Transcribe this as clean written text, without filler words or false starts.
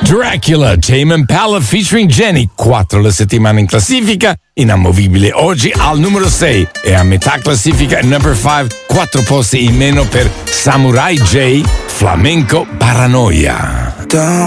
Dracula, Tame Impala featuring Jenny, 4 la settimana in classifica, inamovibile oggi al numero 6 e a metà classifica number 5, 4 posti in meno per Samurai J, Flamenco Paranoia.